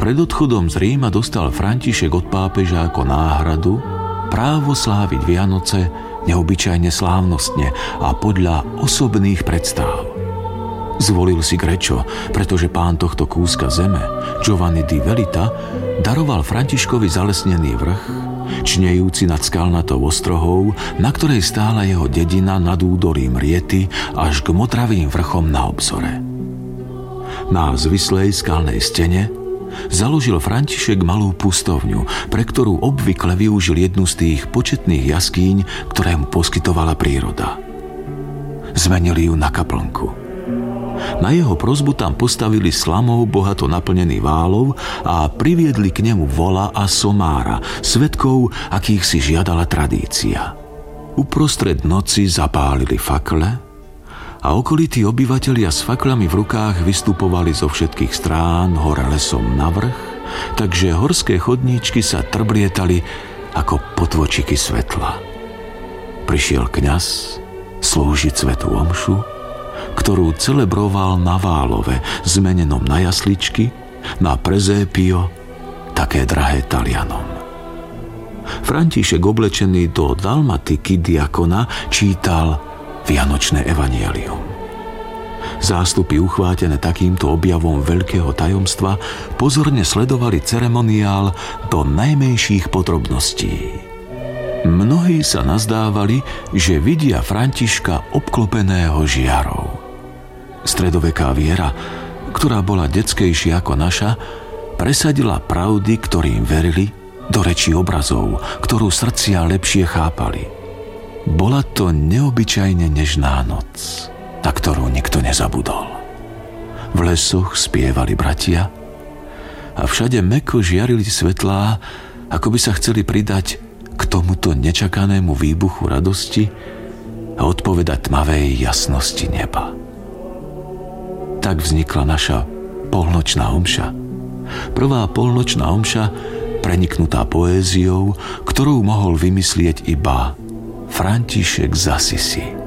Pred odchodom z Ríma dostal František od pápeža ako náhradu právo sláviť Vianoce neobyčajne slávnostne a podľa osobných predstav. Zvolil si Grečo, pretože pán tohto kúska zeme, Giovanni di Velita, daroval Františkovi zalesnený vrch, čnejúci nad skalnatou ostrohou, na ktorej stála jeho dedina nad údolím Riety až k motravým vrchom na obzore. Na zvislej skalnej stene založil František malú pustovňu, pre ktorú obvykle využil jednu z tých početných jaskýň, ktoré mu poskytovala príroda. Zmenili ju na kaplnku. Na jeho prosbu tam postavili slamou bohato naplnený válov a priviedli k nemu vola a somára, svedkov, akých si žiadala tradícia. Uprostred noci zapálili fakle a okolití obyvatelia s faklami v rukách vystupovali zo všetkých strán hore lesom na vrch, takže horské chodníčky sa trblietali ako potvočiky svetla. Prišiel kňaz slúžiť svätú omšu, ktorú celebroval na Válove, zmenenom na jasličky, na prezépio, také drahé Talianom. František, oblečený do dalmatiky diakona, čítal vianočné evanjelium. Zástupy uchvátené takýmto objavom veľkého tajomstva pozorne sledovali ceremoniál do najmenších podrobností. Mnohí sa nazdávali, že vidia Františka obklopeného žiarou. Stredoveká viera, ktorá bola detskejšia ako naša, presadila pravdy, ktorým verili, do rečí obrazov, ktorú srdcia lepšie chápali. Bola to neobyčajne nežná noc, na ktorú nikto nezabudol. V lesoch spievali bratia a všade mäkko žiarili svetlá, ako by sa chceli pridať k tomuto nečakanému výbuchu radosti a odpovedať tmavej jasnosti neba. Tak vznikla naša polnočná omša. Prvá polnočná omša, preniknutá poéziou, ktorú mohol vymyslieť iba František z Assisi.